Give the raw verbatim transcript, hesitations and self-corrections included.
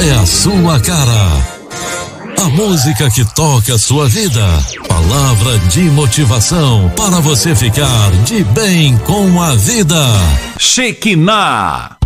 é a sua cara. A música que toca a sua vida. Palavra de motivação para você ficar de bem com a vida. Shekinah.